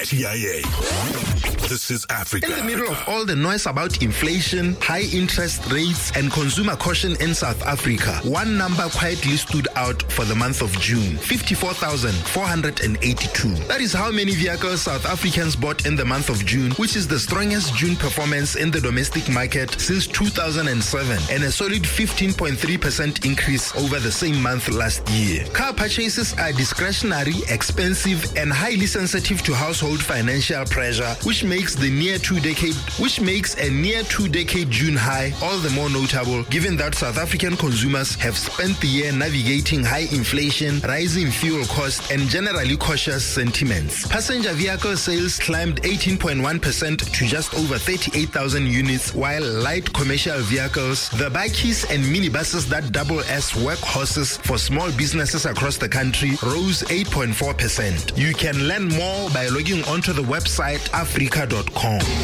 TIA. This is Africa. In the middle of all the noise about inflation, high interest rates, and consumer caution in South Africa, one number quietly stood out for the month of June: 54,482. That is how many vehicles South Africans bought in the month of June, which is the strongest June performance in the domestic market since 2007, and a solid 15.3% increase over the same month last year. Car purchases are discretionary, expensive, and highly sensitive to household financial pressure, which makes a near 2-decade June high all the more notable, given that South African consumers have spent the year navigating high inflation, rising fuel costs, and generally cautious sentiments. Passenger vehicle sales climbed 18.1% to just over 38,000 units, while light commercial vehicles, the bakkies and minibuses that double as workhorses for small businesses across the country, rose 8.4%. You can learn more by logging onto the website africa.com.